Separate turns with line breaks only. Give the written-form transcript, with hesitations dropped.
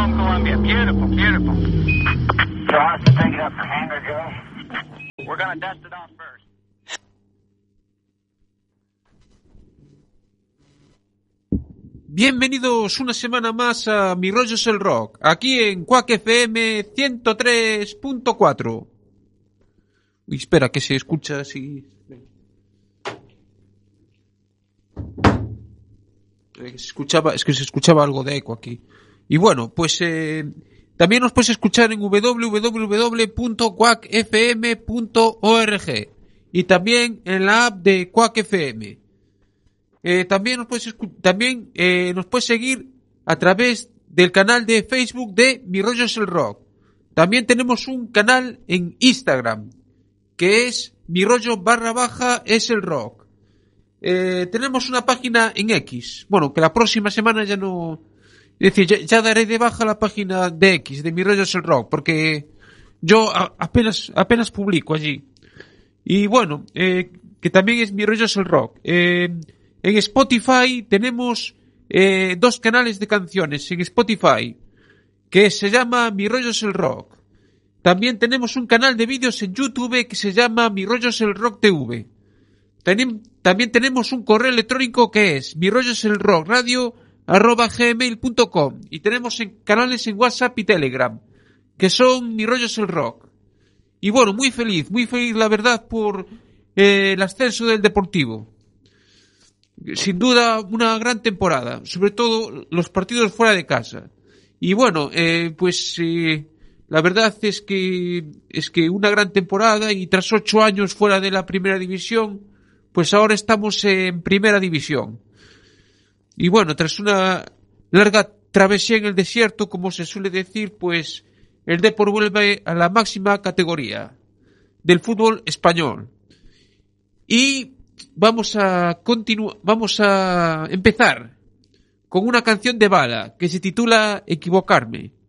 home, Columbia. Beautiful, beautiful. So I have to take it up for hangar, Joe? We're going to dust it off first.
Bienvenidos una semana más a Mi Rollo es el Rock, aquí en Quack FM 103.4. Uy, espera, que se escucha así. Es que se escuchaba algo de eco aquí. Y bueno, pues también nos puedes escuchar en www.quackfm.org y también en la app de Quack FM. También nos puedes seguir a través del canal de Facebook de Mi Rollo es el Rock. También tenemos un canal en Instagram que es Mi Rollo _ es el rock. Tenemos una página en X. Bueno, que la próxima semana ya no... Es decir, ya daré de baja la página de X, de Mi Rollo es el Rock, porque yo apenas publico allí. Y bueno, que también es Mi Rollo es el Rock. En Spotify tenemos 2 canales de canciones en Spotify, que se llama Mi Rollo es el Rock. También tenemos un canal de vídeos en YouTube que se llama Mi Rollo es el Rock TV. También tenemos un correo electrónico que es mirolloselrock@gmail.com y tenemos canales en WhatsApp y Telegram que son Mi Rollo es el Rock. Y bueno, muy feliz la verdad por el ascenso del Deportivo. Sin duda una gran temporada, sobre todo los partidos fuera de casa. Y bueno, la verdad es que una gran temporada, y tras 8 años fuera de la primera división, pues ahora estamos en primera división. Y bueno, tras una larga travesía en el desierto, como se suele decir, pues el Depor vuelve a la máxima categoría del fútbol español. Y vamos a empezar con una canción de Bala que se titula Equivocarme.